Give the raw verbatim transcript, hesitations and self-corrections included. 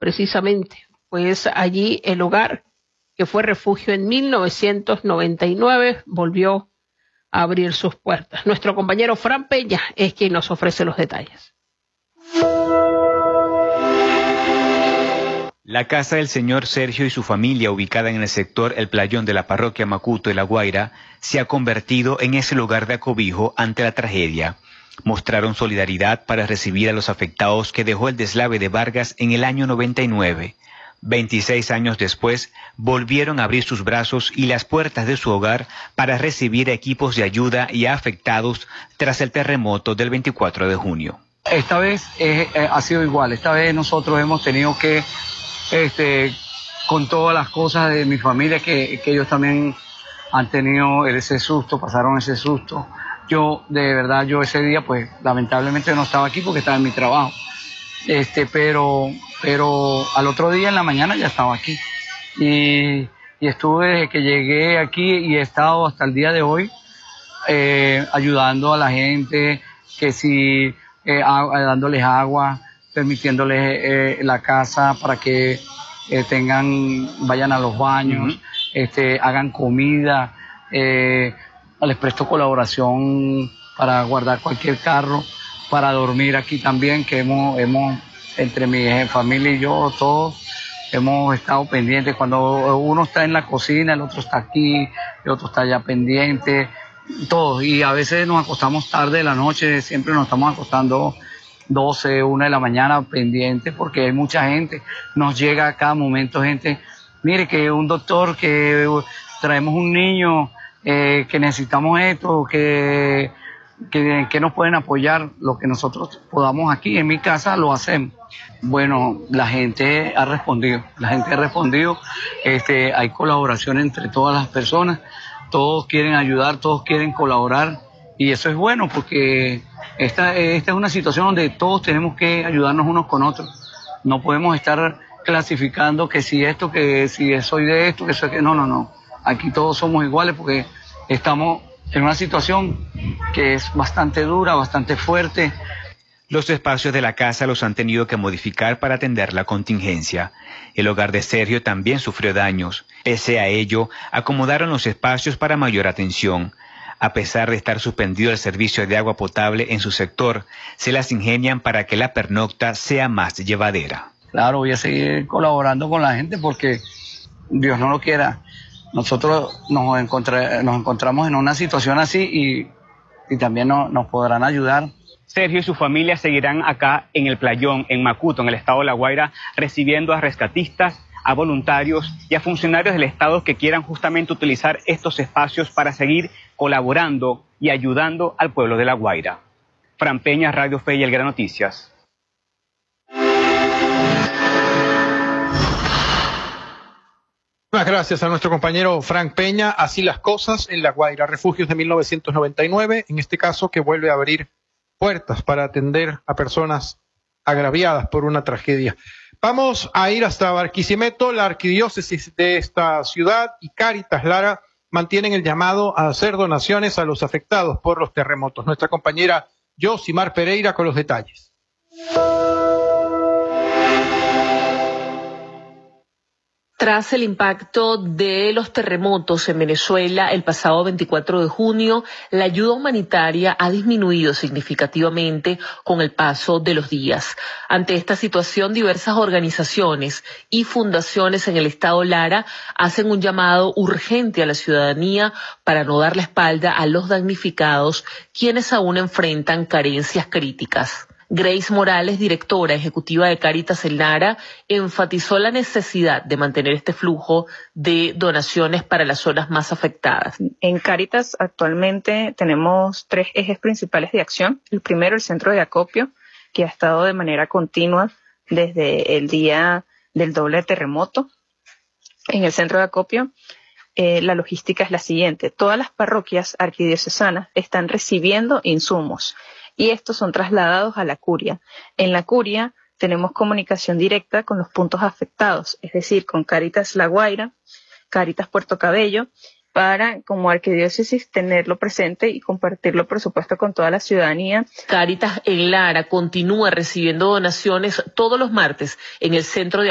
precisamente, pues allí el hogar, que fue refugio en mil novecientos noventa y nueve, volvió a abrir sus puertas. Nuestro compañero Fran Peña es quien nos ofrece los detalles. La casa del señor Sergio y su familia, ubicada en el sector El Playón de la parroquia Macuto de La Guaira, se ha convertido en ese lugar de acobijo ante la tragedia. Mostraron solidaridad para recibir a los afectados que dejó el deslave de Vargas en el año noventa y nueve. veintiséis años después, volvieron a abrir sus brazos y las puertas de su hogar para recibir equipos de ayuda y a afectados tras el terremoto del veinticuatro de junio. Esta vez eh, eh, ha sido igual. Esta vez nosotros hemos tenido que, este, con todas las cosas de mi familia, que, que ellos también han tenido ese susto, pasaron ese susto. Yo, de verdad, yo ese día, pues, lamentablemente no estaba aquí porque estaba en mi trabajo. Este, pero, pero al otro día en la mañana ya estaba aquí. Y, y estuve desde que llegué aquí y he estado hasta el día de hoy eh, ayudando a la gente, que si eh, a, dándoles agua, permitiéndoles eh, la casa para que eh, tengan, vayan a los baños, uh-huh. este, hagan comida, eh, les presto colaboración para guardar cualquier carro, para dormir aquí también, que hemos, hemos entre mi familia y yo, todos hemos estado pendientes. Cuando uno está en la cocina, el otro está aquí, el otro está allá pendiente, todos. Y a veces nos acostamos tarde de la noche, siempre nos estamos acostando doce, una de la mañana pendientes, porque hay mucha gente, nos llega a cada momento gente, mire que un doctor, que traemos un niño, eh, que necesitamos esto, que... Que, que nos pueden apoyar, lo que nosotros podamos aquí en mi casa lo hacemos. Bueno, la gente ha respondido, la gente ha respondido, este, hay colaboración entre todas las personas, todos quieren ayudar, todos quieren colaborar, y eso es bueno porque esta, esta es una situación donde todos tenemos que ayudarnos unos con otros. No podemos estar clasificando que si esto, que si soy de esto, que soy que no, no, no. Aquí todos somos iguales porque estamos en una situación que es bastante dura, bastante fuerte. Los espacios de la casa los han tenido que modificar para atender la contingencia. El hogar de Sergio también sufrió daños. Pese a ello, acomodaron los espacios para mayor atención. A pesar de estar suspendido el servicio de agua potable en su sector, se las ingenian para que la pernocta sea más llevadera. Claro, voy a seguir colaborando con la gente porque Dios no lo quiera. Nosotros nos, encontré, nos encontramos en una situación así y, y también no, nos podrán ayudar. Sergio y su familia seguirán acá en El Playón, en Macuto, en el estado de La Guaira, recibiendo a rescatistas, a voluntarios y a funcionarios del estado que quieran justamente utilizar estos espacios para seguir colaborando y ayudando al pueblo de La Guaira. Fran Peña, Radio Fe y El Gran Noticias. Muchas gracias a nuestro compañero Frank Peña. Así las cosas en La Guaira, refugios de mil novecientos noventa y nueve, en este caso que vuelve a abrir puertas para atender a personas agraviadas por una tragedia. Vamos a ir hasta Barquisimeto. La arquidiócesis de esta ciudad y Cáritas Lara mantienen el llamado a hacer donaciones a los afectados por los terremotos. Nuestra compañera Yosimar Pereira con los detalles. Tras el impacto de los terremotos en Venezuela el pasado veinticuatro de junio, la ayuda humanitaria ha disminuido significativamente con el paso de los días. Ante esta situación, diversas organizaciones y fundaciones en el estado Lara hacen un llamado urgente a la ciudadanía para no dar la espalda a los damnificados, quienes aún enfrentan carencias críticas. Grace Morales, directora ejecutiva de Cáritas en Lara, enfatizó la necesidad de mantener este flujo de donaciones para las zonas más afectadas. En Cáritas actualmente tenemos tres ejes principales de acción. El primero, el centro de acopio, que ha estado de manera continua desde el día del doble terremoto. En el centro de acopio, eh, la logística es la siguiente. Todas las parroquias arquidiocesanas están recibiendo insumos y estos son trasladados a la curia. En la curia tenemos comunicación directa con los puntos afectados, es decir, con Cáritas La Guaira, Cáritas Puerto Cabello, para como arquidiócesis tenerlo presente y compartirlo, por supuesto, con toda la ciudadanía. Cáritas en Lara continúa recibiendo donaciones todos los martes en el centro de